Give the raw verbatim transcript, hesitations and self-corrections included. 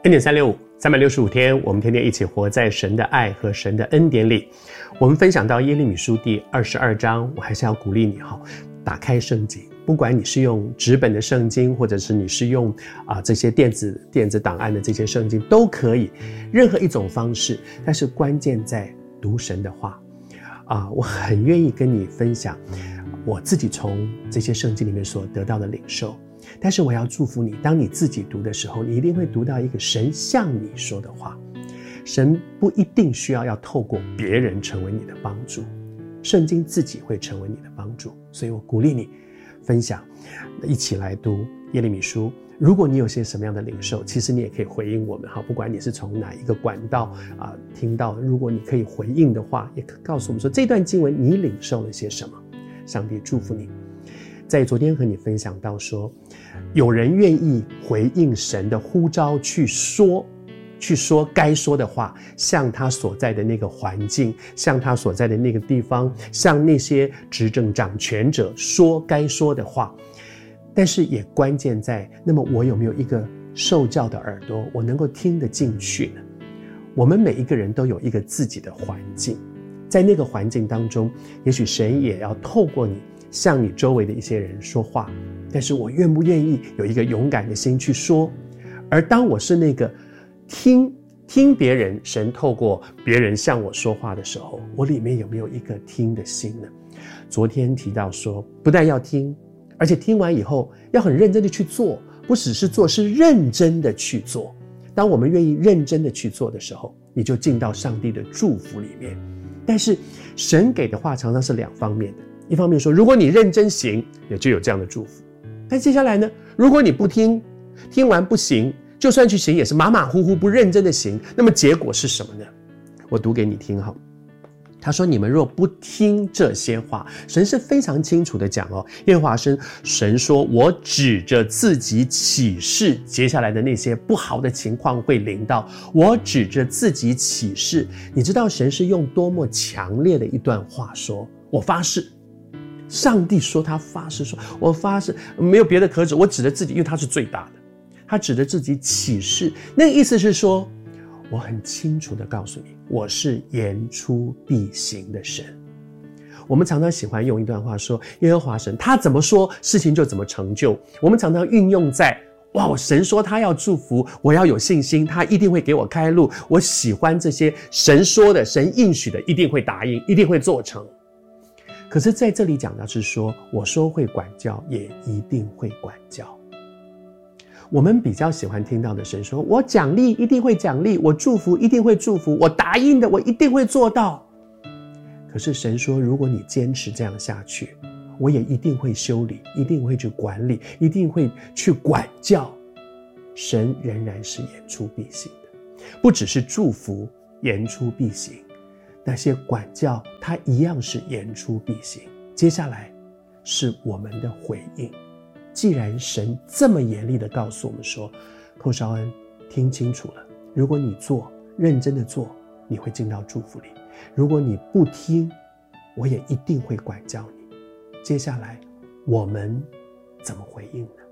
恩典三六五，三百六十五天，我们天天一起活在神的爱和神的恩典里。我们分享到耶利米书第二十二章，我还是要鼓励你哈，打开圣经，不管你是用纸本的圣经，或者是你是用啊这些电子电子档案的这些圣经都可以，任何一种方式，但是关键在读神的话啊。我很愿意跟你分享我自己从这些圣经里面所得到的领受。但是我要祝福你，当你自己读的时候，你一定会读到一个神向你说的话。神不一定需要要透过别人成为你的帮助，圣经自己会成为你的帮助。所以我鼓励你分享，一起来读耶利米书。如果你有些什么样的领受，其实你也可以回应我们，不管你是从哪一个管道、呃、听到，如果你可以回应的话，也告诉我们说这段经文你领受了些什么。上帝祝福你。在昨天和你分享到说，有人愿意回应神的呼召去说去说该说的话，向他所在的那个环境，向他所在的那个地方，向那些执政掌权者说该说的话。但是也关键在，那么我有没有一个受教的耳朵，我能够听得进去呢？我们每一个人都有一个自己的环境，在那个环境当中，也许神也要透过你向你周围的一些人说话，但是我愿不愿意有一个勇敢的心去说？而当我是那个听听别人，神透过别人向我说话的时候，我里面有没有一个听的心呢？昨天提到说，不但要听，而且听完以后要很认真的去做，不只是做，是认真的去做。当我们愿意认真的去做的时候，你就进到上帝的祝福里面。但是神给的话常常是两方面的，一方面说，如果你认真行，也就有这样的祝福。但接下来呢，如果你不听，听完不行，就算去行也是马马虎虎不认真的行，那么结果是什么呢？我读给你听哈。他说，你们若不听这些话，神是非常清楚的讲哦，耶和华神神说，我指着自己起誓，接下来的那些不好的情况会临到，我指着自己起誓。你知道神是用多么强烈的一段话说，我发誓。上帝说他发誓说，我发誓，没有别的可指，我指着自己，因为他是最大的，他指着自己起誓，那个意思是说，我很清楚的告诉你，我是言出必行的神。我们常常喜欢用一段话说，耶和华神他怎么说，事情就怎么成就。我们常常运用在，哇，神说他要祝福，我要有信心，他一定会给我开路。我喜欢这些神说的，神应许的，一定会答应，一定会做成。可是在这里讲的是说，我说会管教，也一定会管教。我们比较喜欢听到的神说，我奖励一定会奖励，我祝福一定会祝福，我答应的我一定会做到。可是神说，如果你坚持这样下去，我也一定会修理，一定会去管理，一定会去管教。神仍然是言出必行的，不只是祝福言出必行，那些管教它一样是言出必行。接下来是我们的回应。既然神这么严厉的告诉我们说，寇绍恩听清楚了，如果你做，认真的做，你会进到祝福里。如果你不听，我也一定会管教你。接下来我们怎么回应呢？